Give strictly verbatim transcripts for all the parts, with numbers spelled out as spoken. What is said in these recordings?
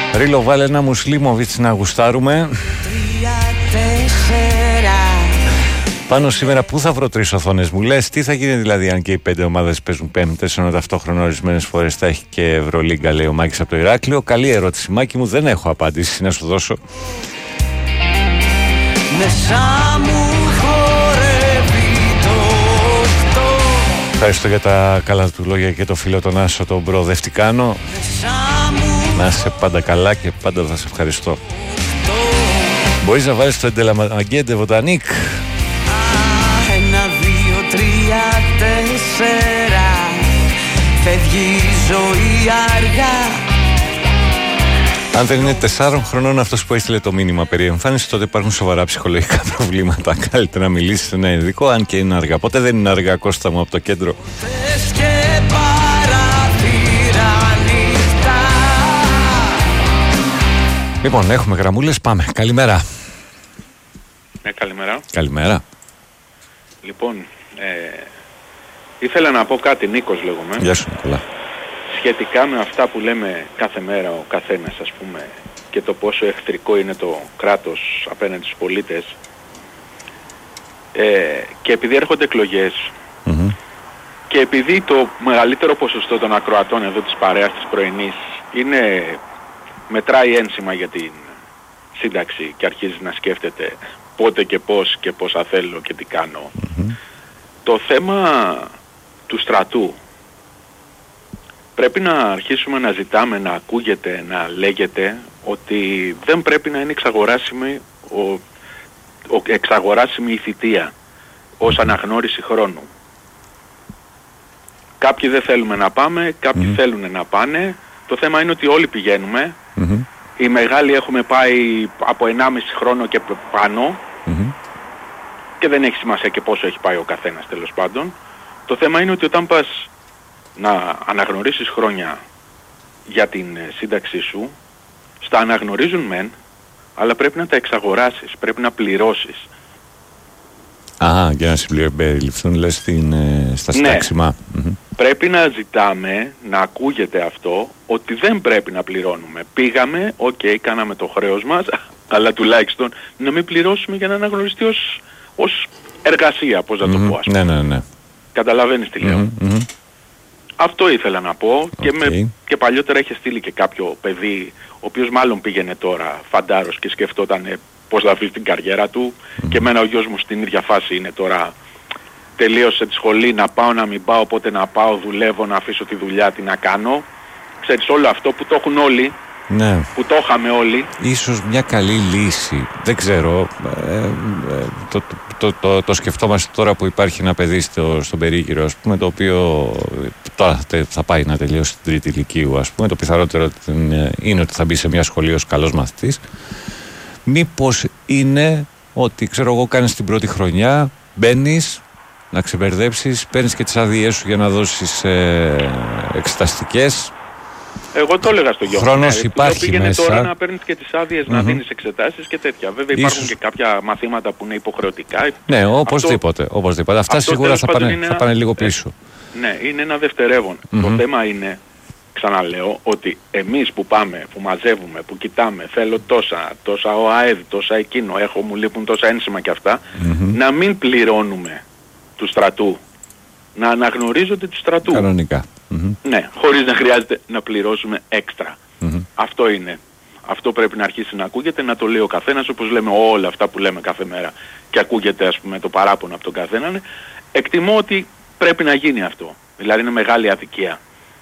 Ρίλο, βάλε ένα Μουσλίμοβιτς να γουστάρουμε. Πάνω σήμερα, πού θα βρω τρεις οθόνες, μου λες? Τι θα γίνει δηλαδή αν και οι πέντε ομάδες παίζουν πέμπτες, ενώ ταυτόχρονα ορισμένες φορές θα έχει και Ευρωλίγκα, λέει ο Μάκης από το Ηράκλειο. Καλή ερώτηση, Μάκη μου, δεν έχω απάντηση να σου δώσω. Ευχαριστώ για τα καλά του λόγια και το φίλο τον Άσο, τον προοδευτικάνο. Να είσαι πάντα καλά και πάντα θα σε ευχαριστώ. Μπορείς να βάλεις το Εντελαμαγκέντε Βοτανίκ. Ένα, δύο, τρία, τέσσερα. Φεύγει η ζωή αργά. Αν δεν είναι τεσσάρων χρονών αυτός που έστειλε το μήνυμα περί εμφάνιση, τότε υπάρχουν σοβαρά ψυχολογικά προβλήματα. Καλύτερα να μιλήσει σε ένα ειδικό, αν και είναι αργά. Πότε δεν είναι αργά, Κώστα μου, από το κέντρο. Λοιπόν, έχουμε γραμμούλες, πάμε. Καλημέρα. Ναι, καλημέρα. Καλημέρα. Λοιπόν, ε, ήθελα να πω κάτι, Νίκος λέγομαι. Γεια σου, Νικόλα. Σχετικά με αυτά που λέμε κάθε μέρα ο καθένας, ας πούμε, και το πόσο εχθρικό είναι το κράτος απέναντι στους πολίτες. Ε, και επειδή έρχονται εκλογές, Mm-hmm. και επειδή το μεγαλύτερο ποσοστό των ακροατών εδώ της παρέας της πρωινής είναι, μετράει ένσημα για την σύνταξη και αρχίζει να σκέφτεται πότε και πώς και πόσα θέλω και τι κάνω. Mm-hmm. Το θέμα του στρατού πρέπει να αρχίσουμε να ζητάμε, να ακούγεται, να λέγεται ότι δεν πρέπει να είναι εξαγοράσιμη, ο, ο, εξαγοράσιμη η θητεία ως αναγνώριση χρόνου. Κάποιοι δεν θέλουμε να πάμε, κάποιοι mm-hmm. θέλουν να πάνε. Το θέμα είναι ότι όλοι πηγαίνουμε. Mm-hmm. Οι μεγάλοι έχουμε πάει από ενάμιση χρόνο και πάνω. Mm-hmm. Και δεν έχει σημασία και πόσο έχει πάει ο καθένας, τέλος πάντων. Το θέμα είναι ότι όταν πας να αναγνωρίσεις χρόνια για την σύνταξή σου, στα αναγνωρίζουν μεν, αλλά πρέπει να τα εξαγοράσεις, πρέπει να πληρώσεις. Α, για να συμπεριληφθούν, λες, στην, ε, στα συντάξιμα. Ναι. Mm-hmm. Πρέπει να ζητάμε, να ακούγεται αυτό, ότι δεν πρέπει να πληρώνουμε. Πήγαμε, οκ, okay, κάναμε το χρέος μας, αλλά τουλάχιστον να μην πληρώσουμε για να αναγνωριστεί ως, ως εργασία, πώς να mm-hmm. το πω, ας πούμε. Ναι, ναι, ναι. Καταλαβαίνεις τι λέω. Mm-hmm. Αυτό ήθελα να πω. Okay. Και, με, και παλιότερα είχε στείλει και κάποιο παιδί, ο οποίος μάλλον πήγαινε τώρα φαντάρος και σκεφτόταν ε, πώς θα αφήσει την καριέρα του. Mm-hmm. Και εμένα ο γιος μου στην ίδια φάση είναι τώρα. Τελείωσε τη σχολή, να πάω, να μην πάω, πότε να πάω, δουλεύω, να αφήσω τη δουλειά, τι να κάνω. Ξέρεις, όλο αυτό που το έχουν όλοι, ναι. που το είχαμε όλοι. Ίσως μια καλή λύση, δεν ξέρω, ε, ε, το, το, το, το, το σκεφτόμαστε τώρα που υπάρχει ένα παιδί στο, στον περίγυρο, ας πούμε, το οποίο τώρα θα πάει να τελειώσει την τρίτη ηλικίου, ας πούμε, το πιθανότερο είναι ότι θα μπει σε μια σχολή ως καλός μαθητής. Μήπως είναι ότι, ξέρω εγώ, κάνεις την πρώτη χρονιά, μπαίνεις να ξεμπερδέψεις, παίρνεις και τις άδειές σου για να δώσεις ε, εξεταστικές. Εγώ το έλεγα στο γιο μου. Χρόνος ναι, υπάρχει πήγαινε μέσα. Τώρα να παίρνεις και τις άδειες, mm-hmm. να δίνεις εξετάσεις και τέτοια. Βέβαια υπάρχουν Ίσως... και κάποια μαθήματα που είναι υποχρεωτικά. Ναι, οπωσδήποτε. Αυτό... οπωσδήποτε. Αυτά αυτό σίγουρα θα πάνε, είναι... θα πάνε λίγο πίσω. Ναι, είναι ένα δευτερεύον. Mm-hmm. Το θέμα είναι, ξαναλέω, ότι εμείς που πάμε, που μαζεύουμε, που κοιτάμε, θέλω τόσα, τόσα ΟΑΕΔ, τόσα εκείνο, έχω, μου λείπουν τόσα ένσημα και αυτά, mm-hmm. να μην πληρώνουμε του στρατού. Να αναγνωρίζονται του στρατού. Κανονικά. Mm-hmm. Ναι, χωρίς να χρειάζεται να πληρώσουμε έξτρα. Mm-hmm. Αυτό είναι. Αυτό πρέπει να αρχίσει να ακούγεται, να το λέει ο καθένας, όπως λέμε όλα αυτά που λέμε κάθε μέρα και ακούγεται, ας πούμε, το παράπονο από τον καθέναν. Εκτιμώ ότι πρέπει να γίνει αυτό. Δηλαδή είναι μεγάλη αδικία.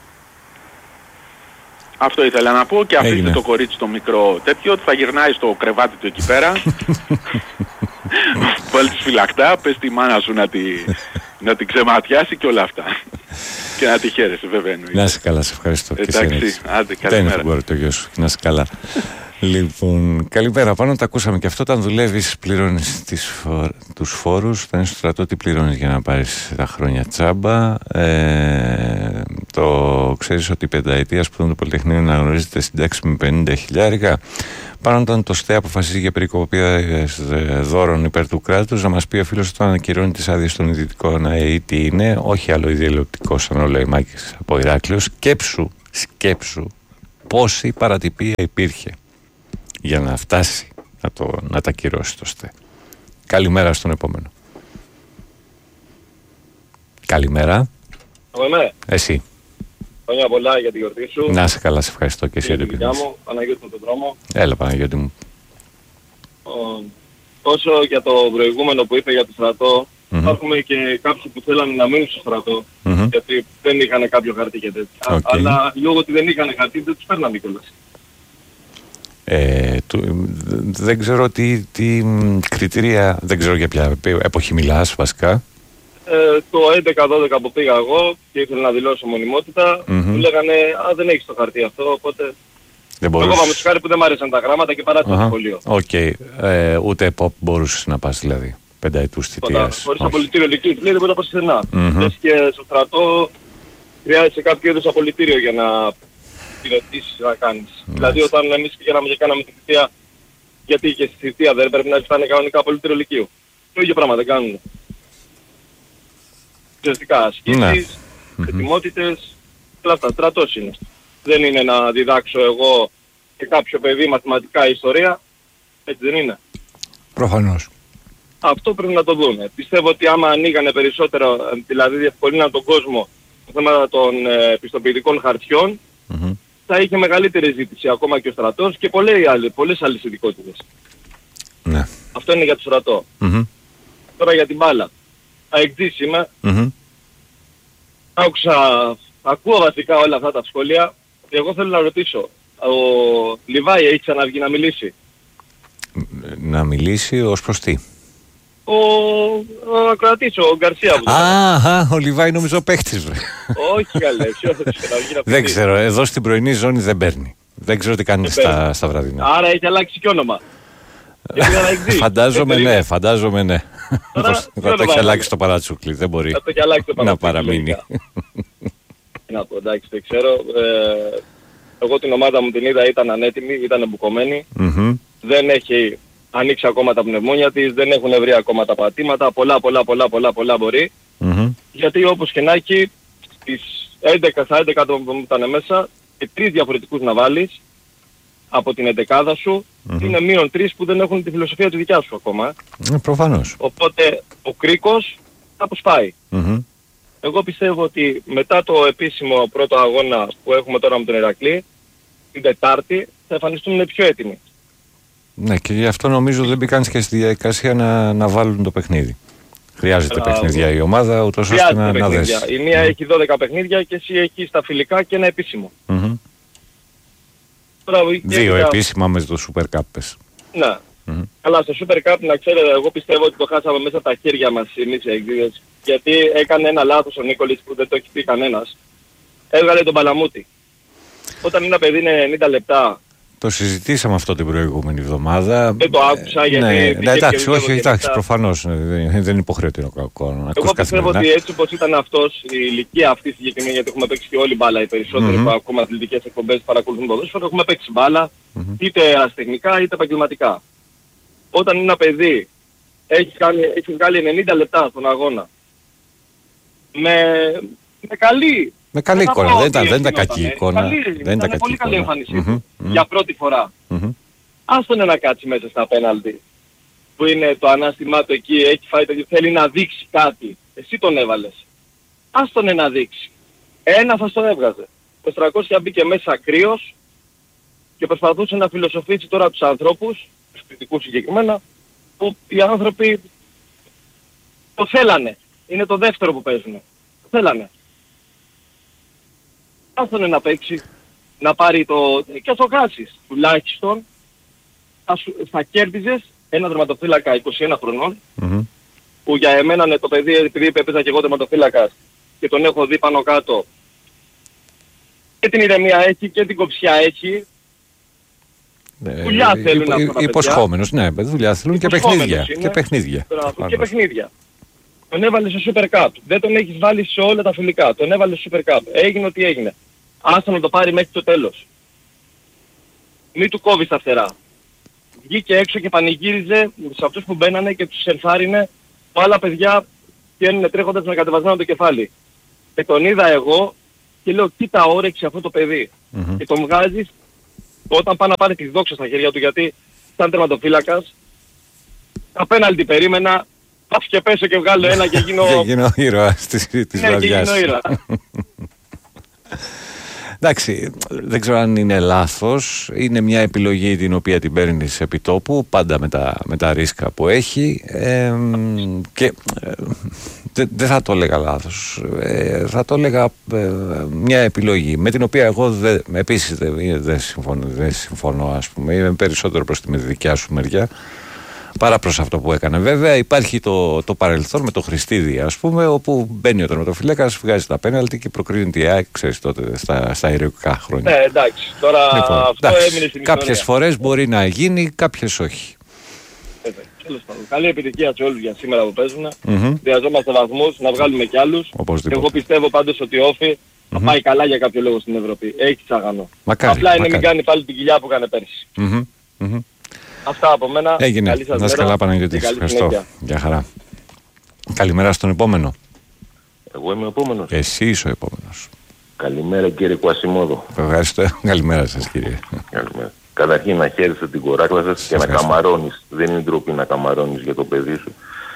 Αυτό ήθελα να πω και αφήστε το κορίτσι το μικρό τέτοιο, ότι θα γυρνάει στο κρεβάτι του εκεί πέρα. Βάλει τις φυλακτά, πες τη μάνα σου να τη, να την ξεματιάσει και όλα αυτά. Και να τη χαίρεσαι, βέβαια εννοεί. Να είσαι καλά, σε ευχαριστώ. Εντάξει, άντε, καλημέρα. Δεν είναι φουγκόρο το γιο σου, να είσαι καλά. Λοιπόν, καλημέρα. Πάνω τα ακούσαμε και αυτό. Όταν δουλεύεις, πληρώνεις φο... τους φόρους. Όταν είσαι στο στρατό, τι πληρώνεις για να πάρεις τα χρόνια τσάμπα. Ε, το ξέρεις ότι η πενταετία σπουδών του Πολυτεχνείου να γνωρίζεται συντάξει με πενήντα χιλιάρικα. Πάνω όταν το ΣΤΕ αποφασίζει για περικοπή δώρων υπέρ του κράτους, να μας πει ο φίλος του αν ακυρώνει τις άδειες των ιδιωτικών ΑΕΗ τι είναι, όχι άλλο ιδιαιολογικό σαν ο Λαϊμάκης από Ηράκλειο. Σκέψου, σκέψου πόση παρατυπία υπήρχε για να φτάσει να, το, να τα κυρώσει το ΣΤΕ. Καλημέρα στον επόμενο. Καλημέρα. Αμέ. Εσύ. Χρόνια πολλά για τη γιορτή σου. Να σε καλά, σε ευχαριστώ και εσύ. Για τη δουλειά μου, Παναγιώτη με τον δρόμο. Έλα Παναγιώτη μου. Ο, τόσο για το προηγούμενο που είπε για το στρατό, mm-hmm. υπάρχουν και κάποιοι που θέλανε να μείνουν στο στρατό, mm-hmm. γιατί δεν είχαν κάποιο χαρτί και τέτοια. Okay. Αλλά λόγω ότι δεν είχαν χαρτί δεν τους παίρναμε κιόλας. Ε, του, δεν ξέρω τι, τι κριτήρια, δεν ξέρω για ποια εποχή μιλάς βασικά. Ε, το έντεκα δώδεκα που πήγα εγώ και ήθελα να δηλώσω μονιμότητα, mm-hmm. μου λέγανε «Α, δεν έχεις το χαρτί αυτό, οπότε...» Δεν μπορούς... Εγώ είπα με τους χάρη που δεν μ' άρεσαν τα γράμματα και παράτησα το σχολείο. Οκ. Okay. Ε, ούτε επόπ μπορούσες να πας δηλαδή, πενταετούς θητείας. Χωρίς απολυτήριο ηλικίου, λέει δεν μπορεί να πας στενά. Mm-hmm. Και στο στρατό χρειάζεσαι κάποιο είδους απολυτήριο για να πειρατήσεις να κάνεις. Mm-hmm. Δηλαδή όταν εμείς πηγαίναμε και κάναμε τη θητεία, γιατί και στη θητεία δεν πρέπει να ζητάνε κανονικά απολυτήριο ηλικίου. Το ίδιο πράγμα δεν κάνουν. Ουσιαστικά ασκήσεις, mm-hmm. ετοιμότητες, όλα αυτά. Στρατός είναι. Δεν είναι να διδάξω εγώ και κάποιο παιδί μαθηματικά ιστορία. Έτσι δεν είναι. Προφανώς. Αυτό πρέπει να το δούμε. Πιστεύω ότι άμα ανοίγανε περισσότερο, δηλαδή διευκολύναν τον κόσμο το θέμα των ε, πιστοποιητικών χαρτιών, mm-hmm. θα είχε μεγαλύτερη ζήτηση ακόμα και ο στρατός και πολλές άλλες, πολλές άλλες ειδικότητες. Ναι. Αυτό είναι για το στρατό. Mm-hmm. Τώρα για την μπάλα. Αεκτής είμαι. Mm-hmm. Άκουσα, ακούω βασικά όλα αυτά τα σχόλια. Εγώ θέλω να ρωτήσω, ο Λιβάη έχει ξαναβγεί να μιλήσει? Να μιλήσει ως προς τι? Ο, ο ακροατής, ο Γκαρσία. Α, ο Λιβάη νομίζω παίχτης. Όχι καλέ, δεν ξέρω, εδώ στην πρωινή ζώνη δεν παίρνει. Δεν ξέρω τι κάνει στα, στα βραδινά. Άρα έχει αλλάξει και όνομα. Φαντάζομαι ναι, φαντάζομαι ναι. Θα το έχει αλλάξει το παρατσούκλι, δεν μπορεί να παραμείνει. Να πω, εντάξει, δεν ξέρω. Ε, εγώ την ομάδα μου την είδα, ήταν ανέτοιμη, ήταν μπουκωμένη. Mm-hmm. Δεν έχει ανοίξει ακόμα τα πνευμόνια της, δεν έχουν βρει ακόμα τα πατήματα. Πολλά, πολλά, πολλά, πολλά, πολλά μπορεί. Mm-hmm. Γιατί όπως και να έχει, στις έντεκα στα έντεκα που ήταν μέσα, και τρεις διαφορετικούς να βάλεις από την εντεκάδα σου, mm-hmm. είναι μείον τρεις που δεν έχουν τη φιλοσοφία του δικιά σου ακόμα. Ε, προφανώς. Οπότε ο κρίκος θα αποσπάει. Mm-hmm. Εγώ πιστεύω ότι μετά το επίσημο πρώτο αγώνα που έχουμε τώρα με τον Ηρακλή, την Τετάρτη θα εμφανιστούν πιο έτοιμοι. Ναι, και γι' αυτό νομίζω δεν μπήκαν και στη διαδικασία να, να βάλουν το παιχνίδι. Χρειάζεται Α, παιχνίδια η ομάδα, ούτως ώστε να, να δέσει. Η μία mm. έχει δώδεκα παιχνίδια και εσύ έχεις τα φιλικά και ένα επίσημο. Mm-hmm. Τώρα, Δύο και επίσημα με το Super Cup πες. Ναι. Mm-hmm. Αλλά στο Super Cup, να ξέρετε, εγώ πιστεύω ότι το χάσαμε μέσα από τα χέρια μας εμείς οι εκδίδες. Γιατί έκανε ένα λάθος ο Νίκολης που δεν το έχει πει κανένας. Έβγαλε τον Παλαμούτη. Όταν ένα παιδί είναι ενενήντα λεπτά... Το συζητήσαμε αυτό την προηγούμενη εβδομάδα. Δεν το άκουσα γιατί... Ναι, ναι εντάξει, όχι, εντάξει, προφανώς. Δεν, δεν είναι υποχρεωτικό να ακούω. Εγώ πιστεύω ότι έτσι όπως ήταν αυτός, η ηλικία αυτή συγκεκριμένη, γιατί έχουμε παίξει και όλη μπάλα οι περισσότεροι mm-hmm. που ακούμε αθλητικές εκπομπές παρακολουθούν ποδόσφαιρο, έχουμε παίξει μπάλα, mm-hmm. είτε αστεχνικά είτε επαγγελματικά. Όταν ένα παιδί έχει, κάνει, έχει βγάλει ενενήντα λεπτά στον αγώνα, με, με καλή... Με καλή εικόνα, δεν ήταν, δεν ήταν κακή εικόνα. Καλή, δεν ήταν πολύ καλή εμφάνισή mm-hmm, mm-hmm. για πρώτη φορά. Mm-hmm. Άστον να κάτσει μέσα στα πέναλτι, που είναι το ανάστημά του εκεί, έχει φάει το θέλει να δείξει κάτι. Εσύ τον έβαλες. Άστον να δείξει. Ένα θα στο έβγαζε. Το τριακόσια μπήκε μέσα κρύος και προσπαθούσε να φιλοσοφήσει τώρα τους ανθρώπους, τους κριτικούς συγκεκριμένα, που οι άνθρωποι το θέλανε. Είναι το δεύτερο που παίζουν. Το θέλανε. Άστον να παίξει, να πάρει το... και ας το χάσεις. Τουλάχιστον θα, σου... θα κέρδιζες ένα τερματοφύλακα είκοσι ένα χρονών, mm-hmm. που για εμένα είναι το παιδί, επειδή έπαιζα και εγώ τερματοφύλακας και τον έχω δει πάνω κάτω, και την ηρεμία έχει και την κοψιά έχει. Ε, δουλειά ε, θέλουν αυτά τα υποσχόμενος, ναι, δουλειά θέλουν και παιχνίδια. Είναι, και παιχνίδια. Και παιχνίδια. Τον έβαλε στο Super Cup. Δεν τον έχεις βάλει σε όλα τα φιλικά. Τον έβαλε στο Super Cup. Έγινε ό,τι έγινε. Άστο να το πάρει μέχρι το τέλος. Μη του κόβεις τα φτερά. Βγήκε έξω και πανηγύριζε σε αυτούς που μπαίνανε και τους ενθάρρυνε που άλλα παιδιά βγαίνουν τρέχοντας με κατεβασμένο το κεφάλι. Και τον είδα εγώ και λέω κοίτα όρεξη αυτό το παιδί. Mm-hmm. Και τον βγάζεις όταν πάει να πάρει τη δόξα στα χέρια του, γιατί σαν τερματοφύλακας απέναντι περίμενα, πας και πέσω και βγάλω ένα και γίνω... και γίνω ήρωας της, της ναι, βραδιάς. και γίνω ήρωα. Εντάξει, δεν ξέρω αν είναι λάθος. Είναι μια επιλογή την οποία την παίρνεις επί τόπου, πάντα με τα, με τα ρίσκα που έχει. Ε, και ε, δεν δε θα το έλεγα λάθος. Ε, θα το έλεγα ε, μια επιλογή με την οποία εγώ δε, επίσης δεν δε συμφωνώ, δε συμφωνώ, ας πούμε. Είμαι περισσότερο προς τη δικιά σου μεριά παρά προς αυτό που έκανε. Βέβαια υπάρχει το, το παρελθόν με το Χριστίδη, ας πούμε, όπου μπαίνει ο τερματοφύλακας, βγάζει τα πέναλτι και προκρίνει τη ΑΕΚ, ξέρεις, τότε στα, στα ηρωικά χρόνια. Ναι, εντάξει, τώρα λοιπόν, αυτό εντάξει, έμεινε στην κάποιες ιστορία. φορές μπορεί να γίνει, κάποιες όχι. Ε, τέλος πάντων. Καλή επιτυχία σε όλους για σήμερα που παίζουν. Mm-hmm. Χρειαζόμαστε βαθμούς, να βγάλουμε κι άλλους. Οπωσδήποτε. Εγώ πιστεύω πάντως ότι ο Όφη mm-hmm. θα πάει καλά για κάποιο λόγο στην Ευρώπη. Έχει τσάγανο. Μακάρι, απλά είναι μακάρι. μην κάνει πάλι την κοιλιά που έκανε πέρσι. Mm-hmm. Mm-hmm. Αυτά από μένα. Έγινε. Καλή σας να είσαι μέρα. καλά, Παναγιώτη. Ευχαριστώ. Γεια χαρά. Καλημέρα στον επόμενο. Εγώ είμαι ο επόμενος. Εσύ είσαι ο επόμενος. Καλημέρα κύριε Κουασιμόδο. Ευχαριστώ. Καλημέρα σας κύριε. Καλημέρα. Καταρχήν να χαίρεσαι την κοράκλα σας και ευχαριστώ. να καμαρώνεις. Δεν είναι ντροπή να καμαρώνεις για το παιδί σου.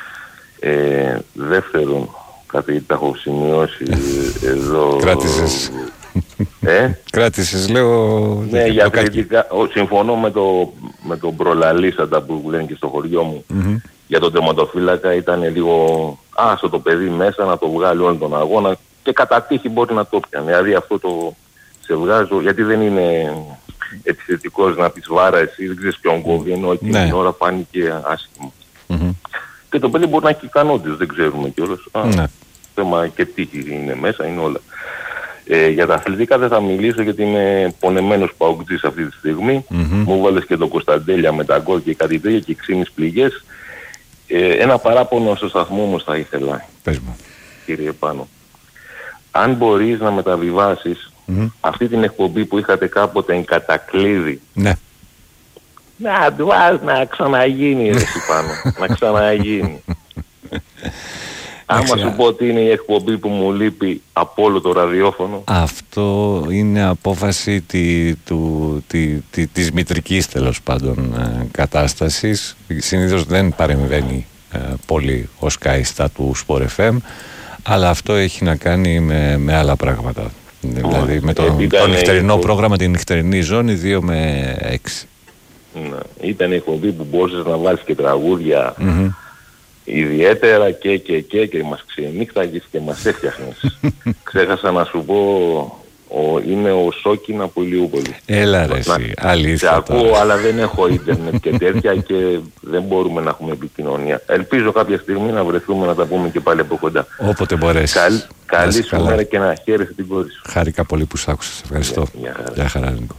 Ε, δεύτερον, κάτι τα έχω σημειώσει εδώ... Κράτησες. Ε? Κράτησες, λέω... Ναι, για κριτικά. Συμφωνώ με το, με τον προλαλήσαντα που λένε και στο χωριό μου. Mm-hmm. Για τον τερματοφύλακα ήταν λίγο άσο το παιδί μέσα να το βγάλει όλο τον αγώνα και κατά τύχη μπορεί να το πιανε. Δηλαδή αυτό το σε βγάζω, γιατί δεν είναι επιθετικός να πεις βάρα εσύ, δεν ξέρεις ποιον κόβει, ενώ εκείνη ναι. την ώρα φάνηκε άσχημο. Mm-hmm. Και το παιδί μπορεί να έχει ικανότητες, δεν ξέρουμε κιόλας. Ναι. Θέμα και τύχη είναι μέσα, είναι όλα. Ε, για τα αθλητικά δεν θα μιλήσω γιατί είμαι πονεμένος παοκτζής αυτή τη στιγμή. Mm-hmm. Μου βάλες και τον Κωνσταντέλια με τα γκολ και κάτι τέτοια και ξύνεις πληγές. Ε, ένα παράπονο στο σταθμό όμως θα ήθελα. Πες μου. Κύριε Πάνο. Αν μπορείς να μεταβιβάσεις mm-hmm. αυτή την εκπομπή που είχατε κάποτε εν κατακλείδη. Ναι. Να του βάζεις να ξαναγίνει ρε Πάνο. Να ξαναγίνει. Άμα σου πω ότι είναι η εκπομπή που μου λείπει από όλο το ραδιόφωνο. Αυτό είναι απόφαση τη, του, τη, τη, της μητρικής τέλος πάντων ε, κατάστασης. Συνήθως δεν παρεμβαίνει ε, πολύ ο Sky στα του Sport εφ εμ, αλλά αυτό έχει να κάνει με, με άλλα πράγματα. Oh, δηλαδή με το, το νυχτερινό το... πρόγραμμα, την νυχτερινή ζώνη δύο με έξι. Ναι, ήταν η εκπομπή που μπορούσες να βάλεις και τραγούδια mm-hmm. ιδιαίτερα και και και και μας ξενύχταγες και μας έφτιαχνες. Ξέχασα να σου πω, ο, είναι ο Σόκιν από Ηλιούπολη. Έλα ρε εσύ, αλήθεια. Σε ακούω, αλλά δεν έχω ίντερνετ και τέτοια και δεν μπορούμε να έχουμε επικοινωνία. Ελπίζω κάποια στιγμή να βρεθούμε να τα πούμε και πάλι από κοντά. Όποτε μπορέσεις. Καλ, καλή σου μέρα και να χαίρεσαι την κόρη σου. Χάρηκα πολύ που σ' άκουσες. Ευχαριστώ. Γεια, γεια, γεια χαρά, Νίκο.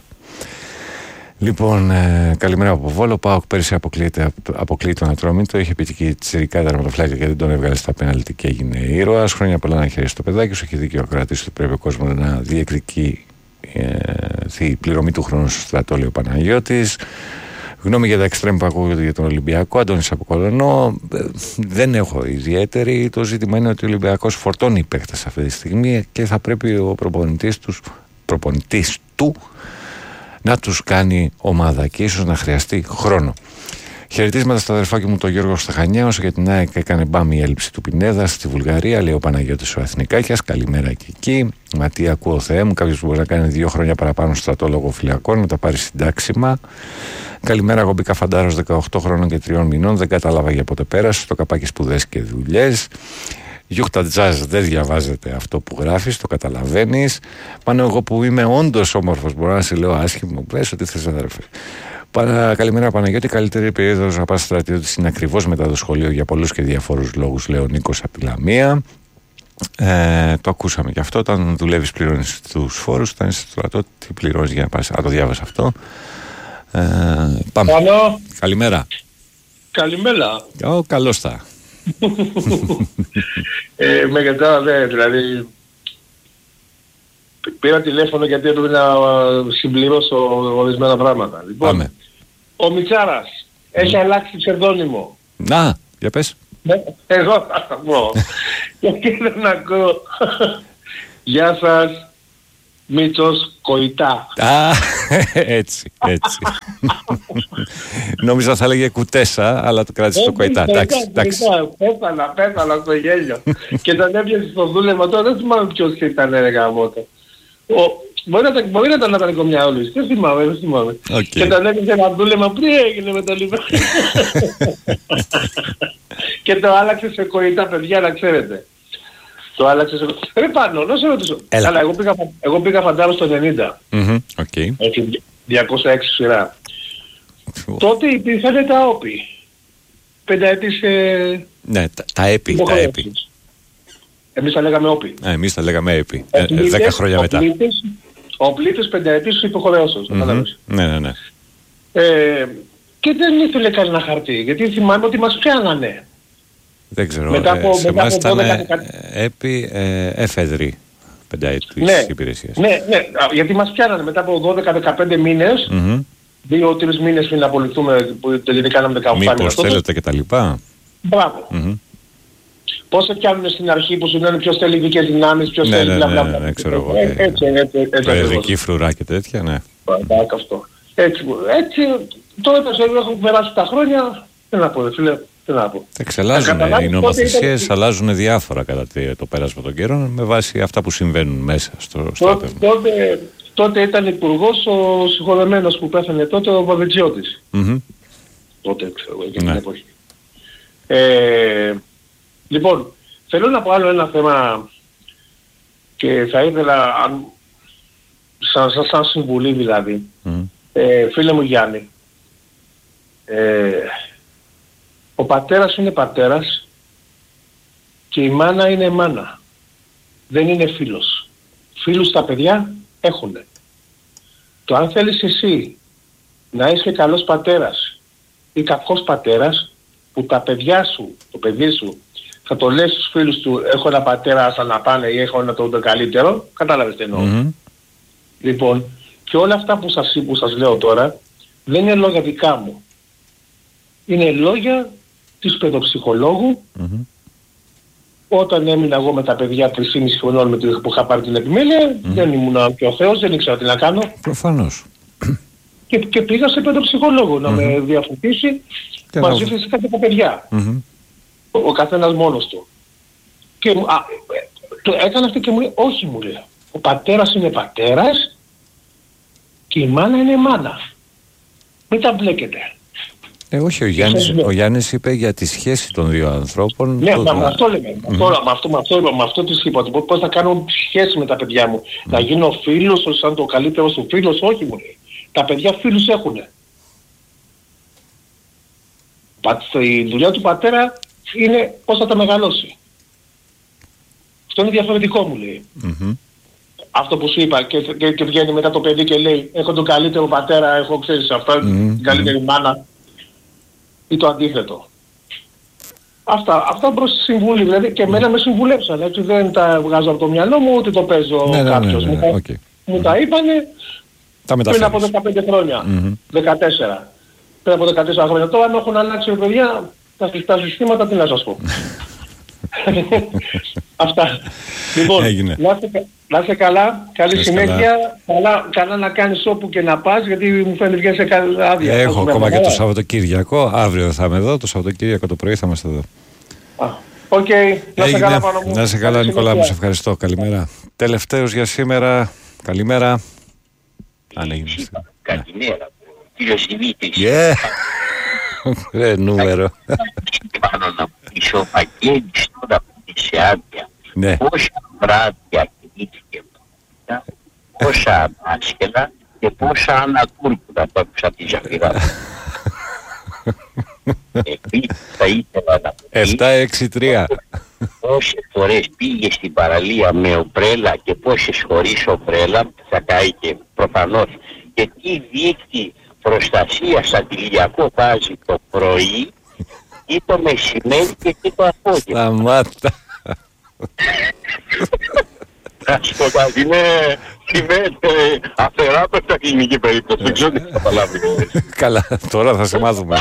Λοιπόν, ε, καλημέρα από Βόλο. Πάω πέρυσι αποκλείει τον Ατρόμητο. Είχε πει και τσιρικά τερματοφυλάκια και δεν τον έβγαλε στα πέναλτι και έγινε ήρωας. Χρόνια πολλά να χαίρεσαι το παιδάκι σου. Έχει δίκιο ο κρατής ότι πρέπει ο κόσμος να διεκδικεί ε, τη πληρωμή του χρόνου στο στρατό, λέει ο Παναγιώτης. Γνώμη για τα εξτρέμ που ακούγονται για τον Ολυμπιακό. Αντώνης από Κολωνό. Ε, δεν έχω ιδιαίτερη. Το ζήτημα είναι ότι ο Ολυμπιακός φορτώνει παίκτες αυτή τη στιγμή και θα πρέπει ο προπονητής, τους, προπονητής του να τους κάνει ομάδα και ίσως να χρειαστεί χρόνο. Χαιρετίσματα στο αδερφάκι μου τον Γιώργο Σταχανιά, όσο για την ΑΕΚ έκανε μπάμ η έλλειψη του Πινέδα στη Βουλγαρία, λέει ο Παναγιώτης ο Αθηνικάκιας. Καλημέρα και εκεί. Μα τι ακούω, Θεέ μου, κάποιος που μπορεί να κάνει δύο χρόνια παραπάνω στρατό λόγω φυλακών, να τα πάρει συντάξιμα. Καλημέρα, εγώ μπήκα φαντάρος δεκαοκτώ χρόνων και τριών μηνών, δεν κατάλαβα για πότε πέρασε, στο καπάκι σπουδές και δουλειές. Γιούχτα Τζάζ, δεν διαβάζεται αυτό που γράφεις, το καταλαβαίνεις. Πάνω εγώ που είμαι όντως όμορφος, μπορώ να σε λέω άσχημο, πες ό,τι θες αδερφέ. Παρα, καλημέρα Παναγιώτη, καλύτερη περίοδος να πας στρατιώτης είναι ακριβώς μετά το σχολείο για πολλούς και διαφόρους λόγους, λέει ο Νίκος από τη Λαμία. Ε, το ακούσαμε και αυτό, όταν δουλεύεις πληρώνεις τους φόρους, όταν είσαι στο στρατό, τι πληρώνεις για να πας. Α, το διάβασα αυτό. Ε, πάμε. Πάνω. Καλημέρα. Καλημέρα. Ω, καλώς τα. ε, με κατά δε, δηλαδή πήρα τηλέφωνο γιατί έπρεπε να συμπληρώσω ορισμένα πράγματα. Λοιπόν, πάμε. Ο Μιτσάρας mm. έχει αλλάξει ψευδόνυμο. Να, για πες. Εγώ θα τα πω. Γιατί δεν ακούω. Γεια σας. Μίτσος Κοϊτά. Α, έτσι, έτσι. Νόμιζα θα έλεγε Κουτέσα, αλλά το κράτησε το Κοϊτά. Εντάξει, εντάξει. Πέθανα, πέθανα στο γέλιο. Και τον έπιασε στο δούλευμα. Τώρα δεν θυμάμαι ποιος ήταν, ρε γαμώτο. Μπορεί να ήταν ένα κομμιά όλους. Δεν θυμάμαι, δεν θυμάμαι. Και τον έπιασε ένα δούλευμα. Πριν έγινε με το λίγο. Και το άλλαξε σε Κοϊτά, παιδιά, να ξέρετε. Το άλλαξε σε... Ρε πάνω, να σε ρωτήσω. Αλλά εγώ πήγα, εγώ πήγα φαντάρο στο ενενήντα. Mm-hmm, okay. Έχει διακόσια έξι σειρά. Oh. Τότε υπήρχαν τα όπι. Πενταετής... Ε... Ναι, τα, τα έπι, τα έπι. Εμείς τα λέγαμε όπι. Ναι, εμείς τα λέγαμε έπι. Ε, ε, δέκα χρόνια μετά. Ο πλήτης πενταετής υποχρεώσεως. Mm-hmm. Ναι, ναι, ναι. Ε, και δεν ήθελε κανένα χαρτί, γιατί θυμάμαι ότι μας πιάνανε. Δεν ξέρω, μετά από, ε, σε μετά εμάς ήταν δώδεκα, έπι ε, εφεδρή πενταετής ναι, υπηρεσίας. Ναι, ναι, γιατί μας πιάνανε μετά από δώδεκα με δεκαπέντε μήνες, mm-hmm. δύο τρεις μήνες πριν απολυθούμε, που τελικά κάναμε δεκαοκτώ μήνες. Μήπως θέλετε και τα λοιπά. Μπράβο. Mm-hmm. Πώς σε πιάνουν στην αρχή που σου λένε ποιος θέλει ειδικές δυνάμεις, ποιος ναι, θέλει ναι, μπλα ναι, μπλα ναι, μπλα. ναι, ξέρω εγώ. Έτσι, έτσι, έτσι, έτσι. Προεδρική φρουρά και τέτοια, ναι. Εντάξει αυτό. Έτσι, έτσι, τώρα έχουν περάσει τα χρόνια, τι να πω, φίλε. Εξελάζουν οι νομοθεσίες, ήταν... αλλάζουν διάφορα κατά το πέρασμα των καιρών με βάση αυτά που συμβαίνουν μέσα στο στράτευμα. Τότε, τότε ήταν υπουργός ο συγχωρεμένος που πέθανε τότε, ο Βαβετζιώτης. Mm-hmm. Τότε ξέρω εγώ, εκείνη την εποχή. Ε, λοιπόν, θέλω να πω άλλο ένα θέμα και θα ήθελα, αν, σαν, σαν, σαν συμβουλή δηλαδή, mm. ε, φίλε μου Γιάννη, ε, ο πατέρας είναι πατέρας και η μάνα είναι μάνα. Δεν είναι φίλος. Φίλους τα παιδιά έχουνε. Το αν θέλεις εσύ να είσαι καλός πατέρας ή κακός πατέρας, που τα παιδιά σου, το παιδί σου, θα το λες στους φίλους του, έχω ένα πατέρα σαν να πάνε ή έχω ένα το καλύτερο, κατάλαβες τι εννοώ. Mm-hmm. Λοιπόν, και όλα αυτά που σας, που σας λέω τώρα, δεν είναι λόγια δικά μου. Είναι λόγια της παιδοψυχολόγου, mm-hmm. όταν έμεινα εγώ με τα παιδιά τρισήμισι χρονών με που είχα πάρει την επιμέλεια, mm-hmm. δεν ήμουν και ο Θεός, δεν ήξερα τι να κάνω. Προφανώς. Και, και πήγα σε παιδοψυχολόγο mm-hmm. να με διαφωτίσει και μαζί να... φυσικά και τα παιδιά. Mm-hmm. Ο, ο καθένας μόνος του. Και α, το έκανε αυτό και μου λέει, όχι μου λέει, ο πατέρας είναι πατέρας και η μάνα είναι μάνα. Μην τα μπλέκετε. Ε, όχι, ο Γιάννης, ο Γιάννης είπε για τη σχέση των δύο ανθρώπων. Ναι, μα, μα αυτό λέμε. Mm-hmm. Τώρα, με αυτό, με αυτό, με αυτό της είπα. Πώς θα κάνω σχέση με τα παιδιά μου. Mm-hmm. Να γίνω φίλος, σαν το καλύτερο σου φίλος. Όχι μου λέει. Τα παιδιά φίλους έχουνε. Η δουλειά του πατέρα είναι πώς θα τα μεγαλώσει. Αυτό είναι διαφορετικό μου λέει. Mm-hmm. Αυτό που σου είπα και, και, και βγαίνει μετά το παιδί και λέει έχω τον καλύτερο πατέρα, έχω ξέρεις αυτά, mm-hmm. την καλύτερη μάνα. Ή το αντίθετο. Αυτά, αυτά προς τη συμβουλή, δηλαδή και εμένα με συμβουλέψαν, έτσι δεν τα βγάζω από το μυαλό μου, ούτε το παίζω ναι, κάποιος. Ναι, ναι, ναι, μου, okay. μου τα είπανε τα πριν από δεκαπέντε χρόνια, mm-hmm. δεκατέσσερα. Πριν από δεκατέσσερα χρόνια. Τώρα αν έχουν αλλάξει οι παιδιά, τα, τα συστήματα τι να σας πω. Αυτά. Λοιπόν, να είστε, να είστε καλά, καλή Έχεις συνέχεια, καλά. Καλά να κάνεις όπου και να πας, γιατί μου φαίνεται βγαίνει σε άδεια. Έχω ακόμα και το Σαββατοκύριακο, αύριο θα είμαι εδώ, το Σαββατοκύριακο το πρωί θα είμαστε εδώ. Οκ, okay. Να είστε καλά πάνω μου. Να είστε καλά Νικόλα μου, σε ευχαριστώ, καλημέρα. Τελευταίος για σήμερα, καλημέρα. Αν έγινε. Καλημέρα, κύριος Δημήτρης. Yeah. Ρε νούμερο. Πάνω να πεις ο Βαγγέλης τώρα που είσαι άδεια. Ναι. Πόσα βράδια κινήθηκε μετά, πόσα άσχελα και πόσα ανατούρκουνα που άκουσα τη Ζαφυρά. Επίσης θα ήθελα να πω επτά έξι τρία. Πόσες φορές πήγε στην παραλία με ομπρέλα και πόσες χωρίς ομπρέλα, θα κάει και προφανώς, και τι δίκτυ προστασίας αντιλιακό βάζει το πρωί ή το μεσημέρι και τι το απόγευμα. Σταμάτα. Να σου πω κάτι, είναι αφαιράπευτα κλινική περίπτωση, δεν ξέρω τι θα καταλάβει. Καλά, τώρα θα σε μάθουμε.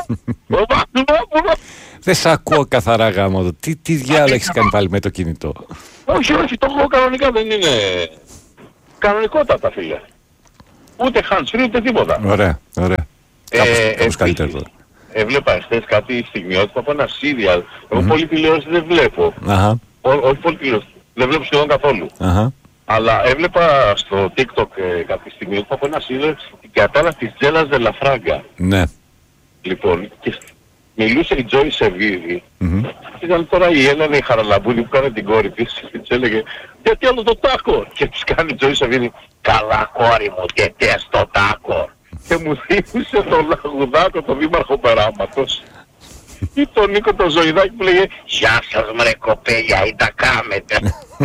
Δεν σ' ακούω καθαρά γάμο. Τι, τι διάλογο έχεις κάνει πάλι με το κινητό? Όχι, όχι, το έχω κανονικά, δεν είναι κανονικότατα, φίλε. Ούτε hands free ούτε τίποτα. Ωραία, ωραία. Ε, κάπως, ε, κάπως καλύτερο τώρα. Έβλεπα εχθές κάτι στιγμιότυπο από ένα serial. Εγώ mm-hmm. πολύ τηλεόραση δεν βλέπω. Uh-huh. Ό, όχι πολύ τηλεόραση. Δεν βλέπω σχεδόν καθόλου. Uh-huh. Αλλά έβλεπα στο TikTok ε, κάποια στιγμιότυπο από ένα serial την κατάλα της Τζέλας Δελαφράγκα. Ναι. Λοιπόν, και μιλούσε η Τζόι Σεβίδη. Mm-hmm. Ήταν τώρα η Έλενα η Χαραλαμπούλη που κάνει την κόρη της και της έλεγε γιατί άλλο το τάκο. Και της κάνει η Τζόι Σεβίδη καλά κόρη μου και τες το τάκο. Και μου θύμισε τον Λαγουδάκο, τον δήμαρχο Περάματος. Ή τον Νίκο τον Ζωηδάκη που λέγε «Γεια σας μρε κοπέλια, ή τα κάμετε».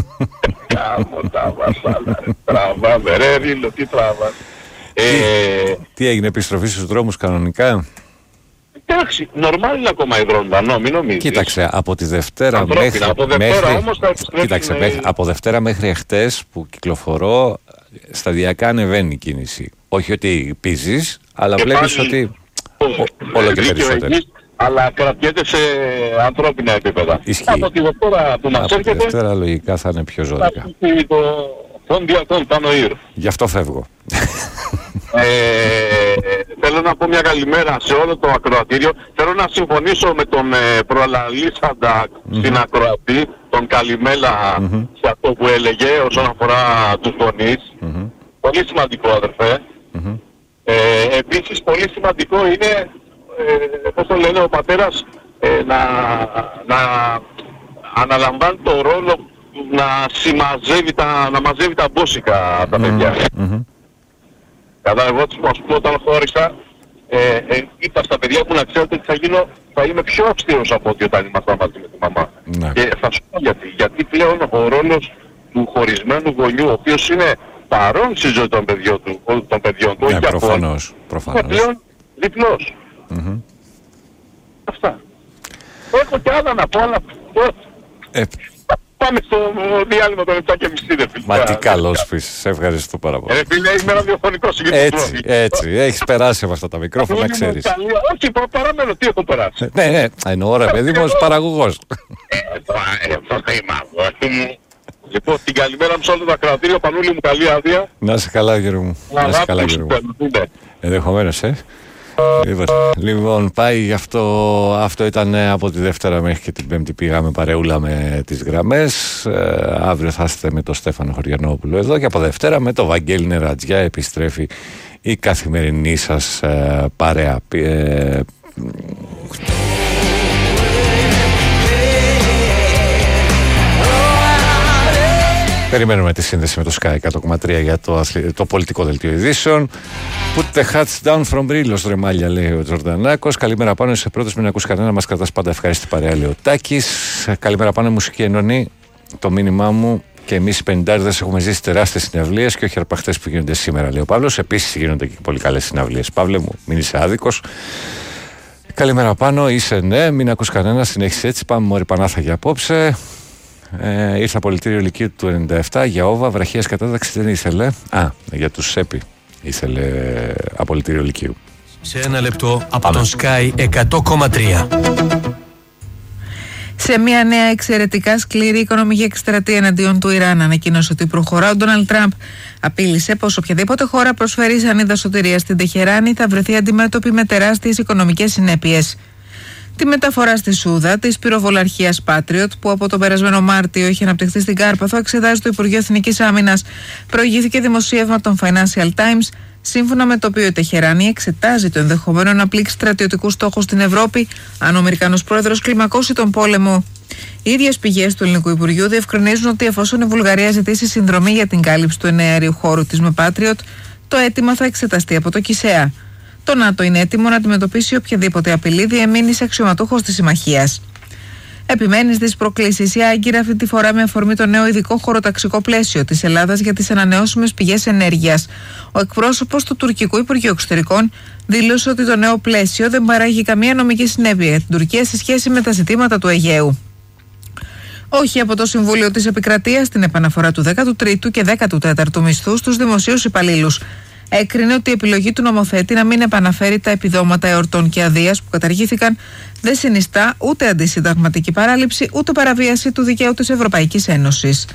Κάμω τα βασάλα, τραβάμε ρε Ρίλο, τι τραβάμε. Ε, τι έγινε, επιστροφή στους δρόμους κανονικά? Εντάξει, νορμάλ είναι ακόμα η δρόμη, μην νομίζεις. Κοίταξε, από τη Δευτέρα Ανθρώπινα, μέχρι... από Δευτέρα μέχρι όμως θα επιστρέψουν... Κοίταξε, μέχρι, από Δευτέρα μέχρι εχθές που κυκλοφορώ, σταδιακά ανεβαίνει η κίνηση. Όχι ότι πίζεις, αλλά και βλέπεις πάλι... ότι ό, όλο και περισσότερο. Αλλά κρατιέται σε ανθρώπινα επίπεδα. Ισχύει. Από τη Δευτέρα που μας από έρχεται... Από τη Δευτέρα λογικά θα είναι πιο ζώδικα. Θα πει το φόντια πάνω ήρ. Γι' αυτό φεύγω. Ε, θέλω να πω μια καλημέρα σε όλο το ακροατήριο. Θέλω να συμφωνήσω με τον ε, προαλαλήσαντα mm-hmm. στην ακροατή, τον καλημέρα mm-hmm. σε αυτό που έλεγε όσον αφορά τους γονείς. Mm-hmm. Πολύ σημαντικό, αδερφέ. Mm-hmm. Ε, επίσης πολύ σημαντικό είναι, ε, πώς το λένε, ο πατέρας ε, να, να αναλαμβάνει το ρόλο να συμμαζεύει τα, να μαζεύει τα μπόσικα τα παιδιά. Mm-hmm. Κατά εγώ ας πούμε όταν χώρισα, ε, ε, είπα στα παιδιά που να ξέρετε ότι θα, γίνω, θα είμαι πιο αυστηρός από ότι όταν ήμασταν μαζί με τη μαμά. Ναι. Και θα σου πω γιατί. Γιατί πλέον ο ρόλος του χωρισμένου γονιού, ο οποίος είναι παρόν στη ζωή των παιδιών του, των παιδιών του, ναι, όχι προφανώς, προφανώς. είναι πλέον διπλός. Mm-hmm. Αυτά. Έχω και άλλα να πω, αλλά... Ε... Πάμε στο διάλειμμα των επτά και μισή, ρε φίλε. Μα τι καλός πεις, σε ευχαριστώ πάρα πολύ. Ρε φίλε, είμαι ραδιοφωνικός συγκεκριμένος. Έτσι, έτσι, έχεις περάσει από αυτά τα μικρόφωνα, ξέρεις. Όχι, παραμένω, τι έχω περάσει. Ναι, ναι, εννοώ ρε παιδί μου ως παραγωγός. Αυτό θα είμαι αγόρι μου. Λοιπόν, την καλημέρα μου σε όλο το ακροατήριο, Πανούλη μου, καλή άδεια. Να είσαι καλά, Γιώργο μου. Να είσαι καλά, Γιώργο μου. Ενδεχομένως, ε. Λοιπόν, λοιπόν, πάει γι' αυτό, αυτό ήταν από τη Δευτέρα μέχρι και την Πέμπτη πήγαμε παρεούλα με τις γραμμές. Ε, αύριο θα είστε με τον Στέφανο Χωριανόπουλο εδώ και από Δευτέρα με τον Βαγγέλη Νερατζιά επιστρέφει η καθημερινή σας ε, παρέα. Ε, Περιμένουμε τη σύνδεση με το Sky εκατό κόμμα τρία για το, το πολιτικό δελτίο ειδήσεων. Put the hats down from Brillos, ρε μάλια, λέει ο Τζορντανάκος. Καλημέρα πάνω, είσαι πρώτος, μην ακούς κανένα, μας κρατάς πάντα ευχάριστη παρέα, λέει ο Τάκης. Καλημέρα πάνω, μουσική ενώνει το μήνυμά μου και εμείς οι πενηντάριδες έχουμε ζήσει τεράστιες συναυλίες και όχι αρπαχτές που γίνονται σήμερα, λέει ο Παύλος. Επίσης γίνονται και πολύ καλές συναυλίες. Παύλε μου, μην είσαι άδικος. Καλημέρα πάνω, είσαι ναι, μην ακούς κανένα, συνέχισε έτσι. Πάμε μωρή Πανάθα για απόψε. Ε, ήρθα πολιτήριο Λυκείου του ενενήντα επτά για όβα, βραχίας κατάταξη δεν ήθελε. Α, για τους ΣΕΠΗ ήθελε απολυτήριο Λυκείου. Σε ένα λεπτό από τον Sky εκατό κόμμα τρία. Σε μια νέα εξαιρετικά σκληρή οικονομική εκστρατεία εναντίον του Ιράν, ανακοίνωσε ότι προχωρά ο Ντόναλντ Τραμπ. Απείλησε πως οποιαδήποτε χώρα προσφέρει σανίδα σωτηρίας στην Τεχεράνη θα βρεθεί αντιμέτωπη με τεράστιες οικονομικές συνέπειες. Τη μεταφορά στη Σούδα της πυροβολαρχίας Patriot, που από τον περασμένο Μάρτιο είχε αναπτυχθεί στην Κάρπαθο, εξετάζει το Υπουργείο Εθνικής Άμυνας. Προηγήθηκε δημοσίευμα των Financial Times, σύμφωνα με το οποίο η Τεχεράνη εξετάζει το ενδεχομένο να πλήξει στρατιωτικούς στόχους στην Ευρώπη, αν ο Αμερικανός πρόεδρος κλιμακώσει τον πόλεμο. Οι ίδιες πηγές του Ελληνικού Υπουργείου διευκρινίζουν ότι εφόσον η Βουλγαρία ζητήσει συνδρομή για την κάλυψη του εναέριου χώρου της με Patriot, το αίτημα θα εξεταστεί από το ΚΙΣΕΑ. Το ΝΑΤΟ είναι έτοιμο να αντιμετωπίσει οποιαδήποτε απειλή διεμείνει αξιωματούχος της συμμαχίας. Επιμένει στις προκλήσεις η Άγκυρα, αυτή τη φορά με αφορμή το νέο ειδικό χωροταξικό πλαίσιο της Ελλάδας για τις ανανεώσιμες πηγές ενέργειας. Ο εκπρόσωπος του τουρκικού Υπουργείου Εξωτερικών δήλωσε ότι το νέο πλαίσιο δεν παράγει καμία νομική συνέπεια για την Τουρκία σε σχέση με τα ζητήματα του Αιγαίου. Όχι από το Συμβούλιο της Επικρατείας στην επαναφορά του δέκατου τρίτου και δέκατου τέταρτου μισθού στους δημοσίους υπαλλήλους. Έκρινε ότι η επιλογή του νομοθέτη να μην επαναφέρει τα επιδόματα εορτών και αδείας που καταργήθηκαν δεν συνιστά ούτε αντισυνταγματική παράληψη ούτε παραβίαση του δικαίου της Ευρωπαϊκής Ένωσης.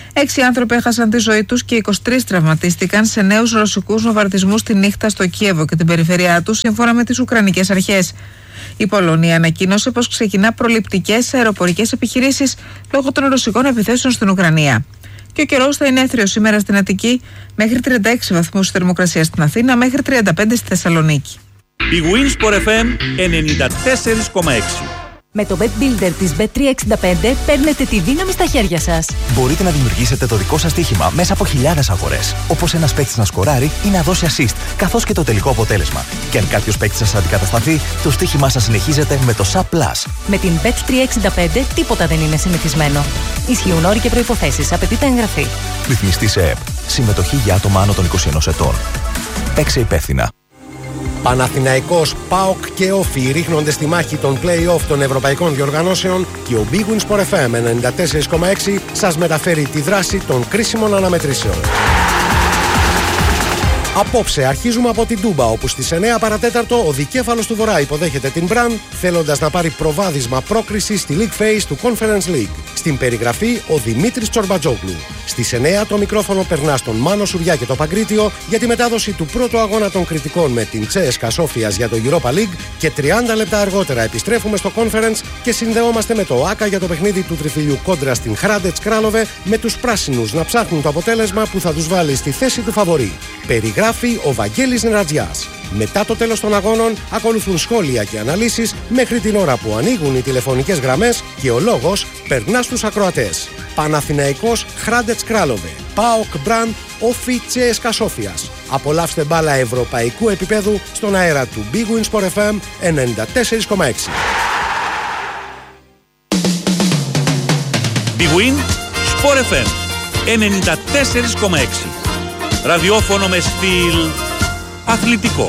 Έξι άνθρωποι έχασαν τη ζωή τους και είκοσι τρεις τραυματίστηκαν σε νέους ρωσικούς βομβαρδισμούς τη νύχτα στο Κίεβο και την περιφέρειά του, σύμφωνα με τις Ουκρανικές αρχές. Η Πολωνία ανακοίνωσε πως ξεκινά προληπτικές αεροπορικές επιχειρήσεις λόγω των ρωσικών επιθέσεων στην Ουκρανία. Και ο καιρός θα είναι έθριος σήμερα στην Αττική, μέχρι τριάντα έξι βαθμούς θερμοκρασία στην Αθήνα, μέχρι τριάντα πέντε στη Θεσσαλονίκη. Η Winsport εφ εμ ενενήντα τέσσερα κόμμα έξι. Με το Bet Builder της μπετ τριακόσια εξήντα πέντε παίρνετε τη δύναμη στα χέρια σας. Μπορείτε να δημιουργήσετε το δικό σας στοίχημα μέσα από χιλιάδες αγορές. Όπως ένας παίκτης να σκοράρει ή να δώσει assist, καθώς και το τελικό αποτέλεσμα. Και αν κάποιος παίκτης σας αντικατασταθεί, το στοίχημά σας συνεχίζεται με το Sub Plus. Με την μπετ τριακόσια εξήντα πέντε τίποτα δεν είναι συνηθισμένο. Ισχύουν όροι και προϋποθέσεις. Απαιτείται εγγραφή. Ρυθμιστή σε ΕΠ. Συμμετοχή για άτομα άνω των είκοσι ενός ετών. Παίξε υπεύθυνα. Παναθηναϊκός, ΠΑΟΚ και Όφι ρίχνονται στη μάχη των play-off των ευρωπαϊκών διοργανώσεων και ο Big Win Sport εφ εμ ενενήντα τέσσερα κόμμα έξι σας μεταφέρει τη δράση των κρίσιμων αναμετρήσεων. Απόψε αρχίζουμε από την Τούμπα, όπου στις εννέα παρατέταρτο ο δικέφαλος του Βορρά υποδέχεται την Μπραν, θέλοντας να πάρει προβάδισμα πρόκριση στη League Phase του Conference League. Στην περιγραφή ο Δημήτρης Τσορμπατζόγλου. Στις εννέα το μικρόφωνο περνά στον Μάνο Σουριά και το Παγκρίτιο για τη μετάδοση του πρώτου αγώνα των κριτικών με την Τσέσκα Σόφιας για το Europa League και τριάντα λεπτά αργότερα επιστρέφουμε στο Conference και συνδεόμαστε με το ΆΚΑ για το παιχνίδι του τριφυλιού κόντρα στην Hrádec Králové, με τους πράσινους να ψάχνουν το αποτέλεσμα που θα τους βάλει στη θέση του φαβορί. Περιγράφει ο Βαγγέλης Νερατζιάς. Μετά το τέλος των αγώνων ακολουθούν σχόλια και αναλύσεις μέχρι την ώρα που ανοίγουν οι τηλεφωνικές γραμμές και ο λόγος περνά στους ακροατές. Παναθηναϊκός, Hrádec Králové, ΠΑΟΚ Μπραν, Όφι Τσέσκα Σόφιας. Απολαύστε μπάλα ευρωπαϊκού επίπεδου στον αέρα του Big Win Sport εφ εμ ενενήντα τέσσερα κόμμα έξι. Big Win Sport εφ εμ ενενήντα τέσσερα κόμμα έξι. Ραδιόφωνο με στυλ αθλητικό.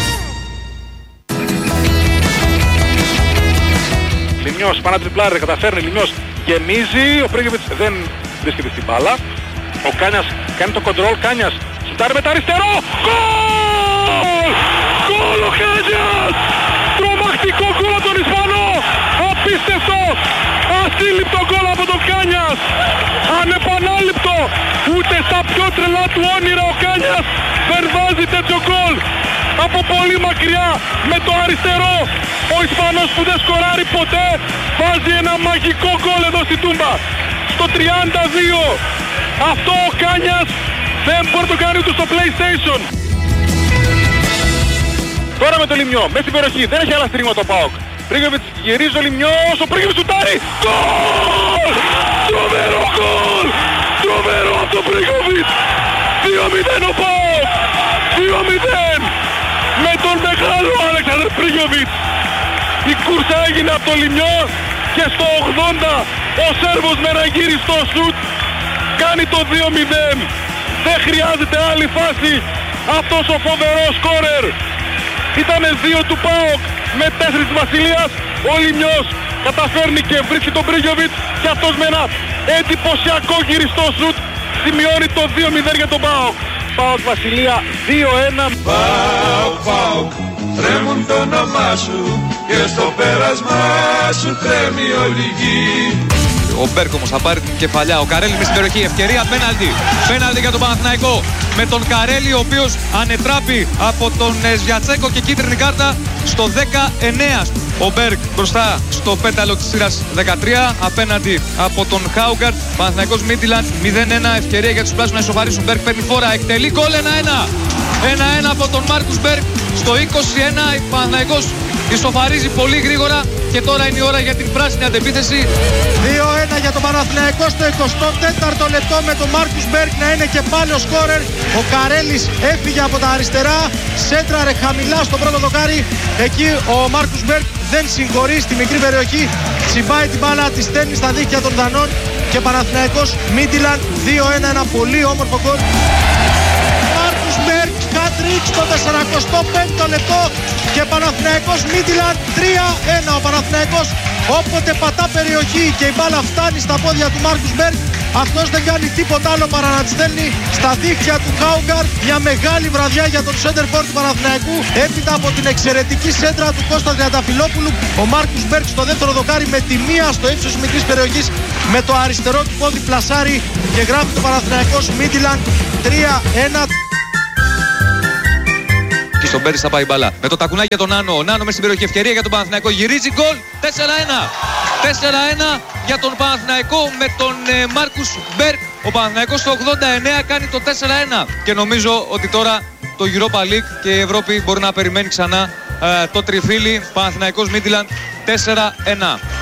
Λιμιός, πάνω τριπλάρι, καταφέρνει, Λιμιός γεμίζει, ο Πρίγεβιτς δεν βρίσκεται στην μπάλα. Ο Κάνιας κάνει το κοντρόλ, Κάνιας σουτάρει με τα αριστερό, γκολ! Γκολ ο Κάνιας! Τρομακτικό γκολ από τον Ισπανό! Απίστευτο! Ασύλληπτο γκολ από τον Κάνιας! Ανεπανάληπτο! Ούτε στα πιο τρελά του όνειρα ο Κάνιας δεν βάζει τέτοιο γκολ! Από πολύ μακριά με το αριστερό ο Ισπανός που δεν σκοράρει ποτέ βάζει ένα μαγικό γκολ εδώ στη Τούμπα στο τριάντα δύο. Αυτό ο Κάνιας δεν μπορεί να το κάνει ούτε στο PlayStation. Τώρα με το Λιμιό, μέσα στην περιοχή, δεν έχει άλλα στρίγματα ο ΠΑΟΚ. Πρίγεβιτς γυρίζει ο Λιμιός, ο Πρίγεβιτς σουτάρει. Γκολ! Τρομερό γκολ! Τρομερό από τον Πρίγεβιτς. δύο μηδέν ο ΠΑΟΚ! δύο μηδέν! Με τον μεγάλο Αλεξάνδρ Πρίγεβιτς. Η κούρσα έγινε από το Λιμιό και στο ογδόντα ο Σέρβος με ένα γύριστο σουτ κάνει το δύο μηδέν. Δεν χρειάζεται άλλη φάση. Αυτός ο φοβερός σκόρερ. Ήτανε δύο του ΠΑΟΚ με τέσσερις της Βασιλείας. Ο Λιμιός καταφέρνει και βρίσκει τον Πρίγεβιτς και αυτός με ένα εντυπωσιακό γυριστό σουτ σημειώνει το δύο μηδέν για τον ΠΑΟΚ. ΠΑΟΚ Βασιλεία δύο ένα. ΠΑΟΚ, ΠΑΟΚ, τρέμουν το όνομά σου και στο πέρασμά σου τρέμει όλη η γη. Ο Μπέρκ όμως θα πάρει την κεφαλιά. Ο Καρέλη με στην περιοχή. Ευκαιρία πέναλτι. Πέναλτι για τον Παναθηναϊκό. Με τον Καρέλη, ο οποίος ανετράπει από τον Σβιατσέκο και κίτρινη κάρτα στο δεκαεννέα. Ο Μπέρκ μπροστά στο πέταλο της σειράς δεκατρία. Απέναντι από τον Χάουγκαρτ. Παναθηναϊκός Μίτιλαντ μηδέν ένα. Ευκαιρία για τους πράσινους να ισοφαρίσουν. Μπέρκ παίρνει φόρα. Εκτελεί γκολ ένα ένα. ένα ένα από τον Μάρκους Μπέρκ. Στο είκοσι ένα η Παναθηναϊκός ισοφαρίζει πολύ γρήγορα και τώρα είναι η ώρα για την πράσινη αντεπίθεση. δύο ένα για τον Παναθηναϊκό στο εικοστό τέταρτο λεπτό με τον Μάρκους Μπέρκ να είναι και πάλι ο σκόρερ. Ο Καρέλης έφυγε από τα αριστερά, σέντραρε χαμηλά στο πρώτο δοκάρι. Εκεί ο Μάρκους Μπέρκ δεν συγχωρεί στη μικρή περιοχή. Τσιμπάει την μπάλα, τη στέλνει στα δίχτυα των Δανών και Παναθηναϊκός Μίτιλαντ δύο ένα, ένα πολύ όμορφο γκολ. Μάρκους Μπέρκ, hat-trick στο σαραντά πέμπτο λεπτό και Παναθηναϊκός Μίτιλαντ τρία ένα. Ο Παναθηναϊκός όποτε πατά περιοχή και η μπάλα φτάνει στα πόδια του Μάρκους Μπέρκ Αυτός δεν κάνει τίποτα άλλο παρά να τη στέλνει στα δίχτυα του Χάουγκαρτ. Μια μεγάλη βραδιά για τον σέντερφορ του Παναθηναϊκού. Έπειτα από την εξαιρετική σέντρα του Κώστα Τριανταφυλόπουλου, ο Μάρκους Μπέρκ στο δεύτερο δοκάρι με τη μία στο ύψος της μικρής περιοχής με το αριστερό του πόδι πλασάρι και γράφει το Παναθηναϊκός Μίτιλαντ τρία ένα. Και στον Πέρις θα πάει μπαλά. Με το τακουνάκι για τον Νάνο. Ο Νάνο μέσα στην περιοχή, ευκαιρία για τον Παναθηναϊκό. Γυρίζει γκολ. τέσσερα ένα. τέσσερα ένα για τον Παναθηναϊκό με τον ε, Μάρκους Μπέρκ. Ο Παναθηναϊκός στο ογδόντα εννέα κάνει το τέσσερα ένα. Και νομίζω ότι τώρα το Europa League και η Ευρώπη μπορεί να περιμένει ξανά ε, το τριφύλι. Παναθηναϊκός Μίτιλαντ τέσσερα ένα.